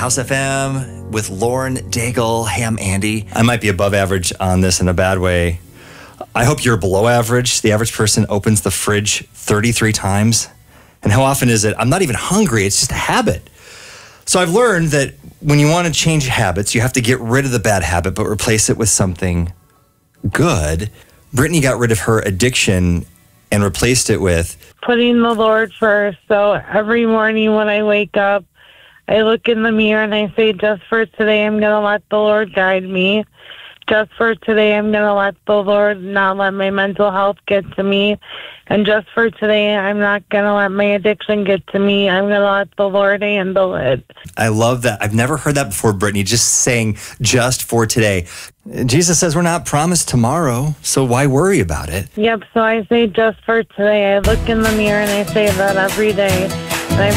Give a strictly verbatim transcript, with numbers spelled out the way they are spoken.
House F M with Lauren Daigle. Hey, I'm Andy. I might be above average on this in a bad way. I hope you're below average. The average person opens the fridge thirty-three times. And how often is it? I'm not even hungry. It's just a habit. So I've learned that when you want to change habits, you have to get rid of the bad habit, but replace it with something good. Brittany got rid of her addiction and replaced it with putting the Lord first. So every morning when I wake up, I look in the mirror and I say, just for today, I'm going to let the Lord guide me. Just for today, I'm going to let the Lord not let my mental health get to me. And just for today, I'm not going to let my addiction get to me. I'm going to let the Lord handle it. I love that. I've never heard that before, Brittany, just saying just for today. Jesus says we're not promised tomorrow, so why worry about it? Yep, so I say just for today. I look in the mirror and I say that every day. And I